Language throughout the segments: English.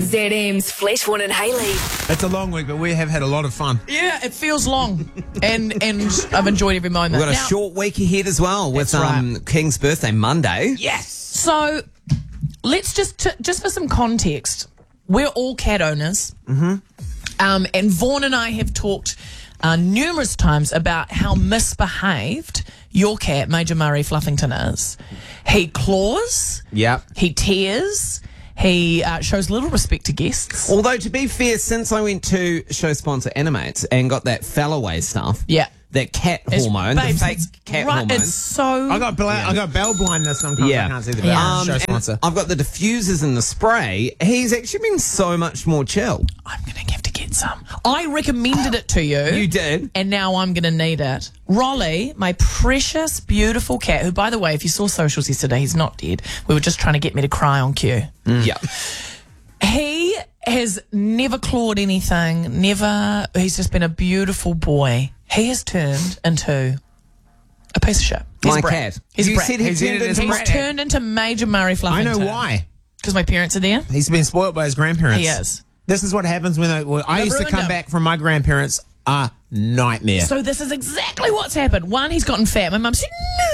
ZM's Fleshborn and Hayley. It's a long week, but we have had a lot of fun. Yeah, it feels long, and I've enjoyed every moment. We've got a Now, short week ahead as well with That's right. King's birthday Monday. Yes. So let's just for some context, we're all cat owners, and Vaughan and I have talked numerous times about how misbehaved your cat, Major Murray Fluffington, is. He claws. Yep. He tears. He shows little respect to guests. Although, to be fair, since I went to show sponsor Animates and got that Fallaway stuff, Yeah. that cat hormone, Babes, the fake it's cat right, hormone. It's so... I got bell blindness sometimes. Yeah. I can't see the bell. Yeah. Show and sponsor. I've got the diffusers and the spray. He's actually been so much more chill. I'm going to have to get some. I recommended it to you. You did? And now I'm going to need it. Rolly, my precious, beautiful cat, who, by the way, if you saw socials yesterday, he's not dead. We were just trying to get me to cry on cue. Yeah. He has never clawed anything, he's just been a beautiful boy. He has turned into a piece of shit. He's My a brat. cat. He's a You brat. said he He's turned in it as into a He's brat. turned into Major Murray Fluffington. I know why. Because my parents are there. He's been spoiled by his grandparents. He is. This is what happens when I used to ruined come him. back from my grandparents. A nightmare. So this is exactly what's happened. One, he's gotten fat. My mum said,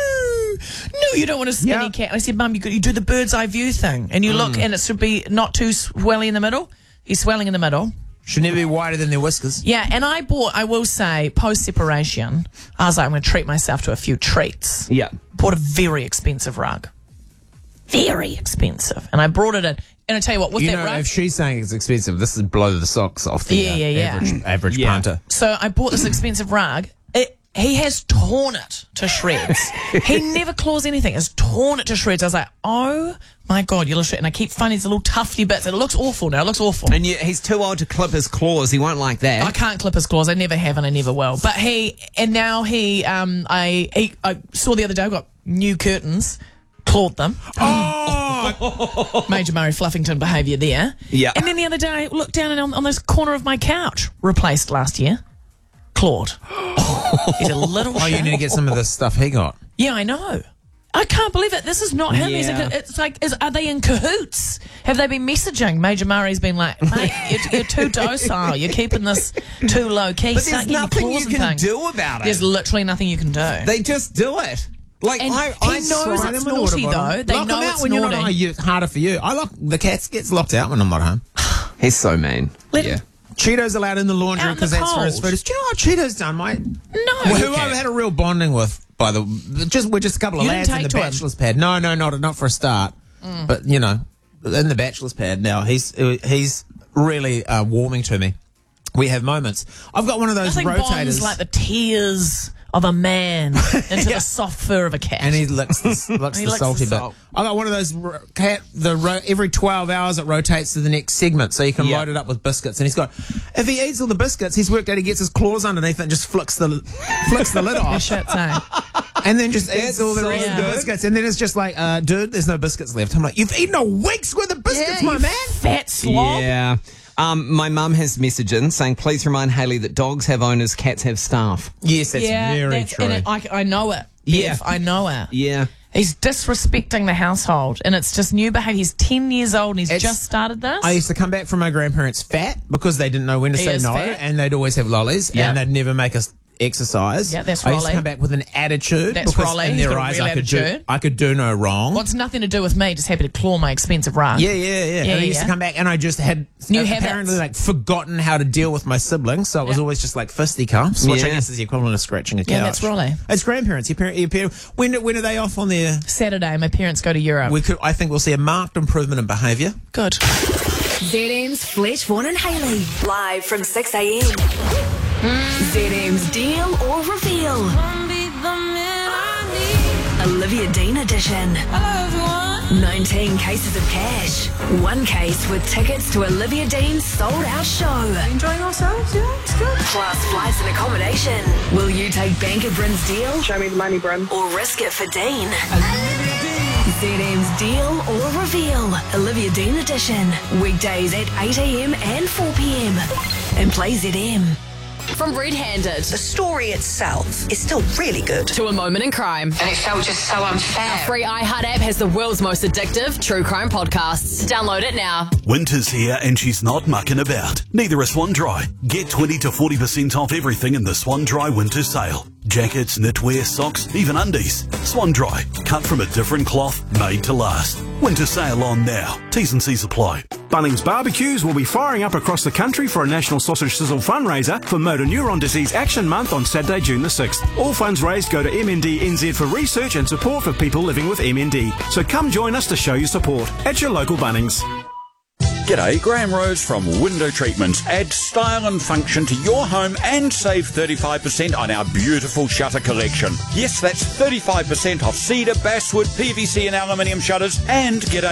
no, you don't want a skinny Yeah. cat. I said, Mum, you do the bird's eye view thing. And you look, and it should be not too swelly in the middle. He's swelling in the middle. Should never be wider than their whiskers. Yeah, and I will say, post-separation, I was like, I'm going to treat myself to a few treats. Yeah. Bought a very expensive rug. Very expensive. And I brought it in. And I tell you what, with You that know, rug... if she's saying it's expensive, this is blow the socks off the Yeah. average Yeah. punter. So I bought this expensive rug. He has torn it to shreds. He never claws anything. Has torn it to shreds. I was like, oh my God, you little shit. And I keep finding these little tufty bits. And it looks awful now. It looks awful. And he's too old to clip his claws. He won't like that. I can't clip his claws. I never have and I never will. But I saw the other day, I got new curtains, clawed them. Oh! Major Murray Fluffington behaviour there. Yeah. And then the other day, I looked down and on this corner of my couch, replaced last year, clawed. He's a little Oh, you shit. need to get some of this stuff he got. Yeah, I know. I can't believe it. This is not him. Yeah. It's like, are they in cahoots? Have they been messaging? Major Murray's been like, mate, you're too docile. You're keeping this too low key. But Start there's getting nothing claws you and can things. do about it. There's literally nothing you can do. They just do it. Like, And I he knows swear- it's naughty, though. They Lock know him out it's when you're naughty. not home. It's harder for you. The cat gets locked out when I'm not home. He's so mean. Let yeah. him- Cheeto's allowed in the laundry Out in because the that's for his cold. food. Do you know what Cheeto's done, mate? No. Who I've had a real bonding with, we're just a couple of You didn't lads in take the to him? bachelor's pad. No, not for a start. But you know, in the bachelor's pad now, he's really warming to me. We have moments. I've got one of those Nothing rotators, bonds like the tears of a man into Yeah. the soft fur of a cat. and he licks the, He the licks the salty bit. salt. I got one of those every 12 hours it rotates to the next segment, so you can Yeah. load it up with biscuits. And if he eats all the biscuits, he's worked out he gets his claws underneath it and just flicks the lid Your off. shit's eh? And then just eats That's all the so rest of the good. biscuits. And then it's just like, dude, there's no biscuits left. I'm like, you've eaten a week's worth of biscuits, my you man. fat slob. Yeah. My mum has messaged in saying, please remind Hayley that dogs have owners, cats have staff. Yes, that's Yeah, very that's, true. and I know it. Yeah. Bev, I know it. Yeah. He's disrespecting the household, and it's just new behaviour. He's 10 years old, and he's It's- just started this. I used to come back from my grandparents fat because they didn't know when to He say is no, fat. and they'd always have lollies, Yeah. and they'd never make us exercise. Yeah, that's I used to Rolly. come back with an attitude That's because Rolly. in He's their got a eyes real attitude. I could do no wrong. Wants nothing to do with me, just happy to claw my expensive rug. Yeah. Yeah, And I used to yeah. come back and I just had New apparently habits. forgotten how to deal with my siblings, so it was Yeah. always just like fisticuffs, which I Yeah. guess is the equivalent of scratching a couch. Yeah, that's Rolly. It's grandparents. When are they off on their? Saturday, my parents go to Europe. I think we'll see a marked improvement in behaviour. Good. ZM's Fleshborn and Hayley. Live from 6 a.m. ZM's Deal or Reveal. Olivia Dean edition. 19 cases of cash. One case with tickets to Olivia Dean's sold-out show. Enjoying ourselves, yeah, it's good. Plus flights and accommodation. Will you take Bank of Bryn's deal Show me the money, Bryn. or risk it for Dean? ZM's Deal or Reveal. Olivia Dean edition. Weekdays at 8 a.m. and 4 p.m. And play ZM. From Red Handed The story itself is still really good. to A Moment in Crime. And it felt just so unfair. Our free iHeart app has the world's most addictive true crime podcasts. Download it now. Winter's here and she's not mucking about. Neither is Swan Dry. Get 20 to 40% off everything in the Swan Dry winter sale. Jackets, knitwear, socks, even undies. Swan Dry, cut from a different cloth, made to last. Winter sale on now. T's and C's apply. Bunnings Barbecues will be firing up across the country for a National Sausage Sizzle fundraiser for Motor Neuron Disease Action Month on Saturday, June the 6th. All funds raised go to MND NZ for research and support for people living with MND. So come join us to show your support at your local Bunnings. G'day, Graham Rose from Window Treatments. Add style and function to your home and save 35% on our beautiful shutter collection. Yes, that's 35% off cedar, basswood, PVC and aluminium shutters, and get